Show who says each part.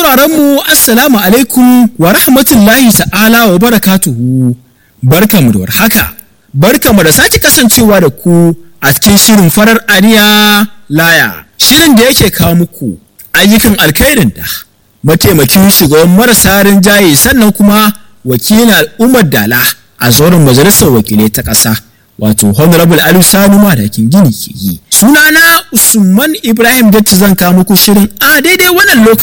Speaker 1: mu assalamu alaikum wa rahmatullahi ta'ala wa barakatuhu. Barkamu da warhaka. Barkamu da sake kasancewa da ku a cikin shirin farar aniya laya. Shirin da yake kawo muku ayyukan alkhairin da mataimakin shugaban marasa rinjaye sannan kuma wakilin al'ummar Dala a zauren majalisar wakilai ta ƙasa. Wato Honorable Ali Sani Madakin Gini ke yi. Sunana Usman Ibrahim Datti zan kawo muku shirin a daidai wannan lokaci.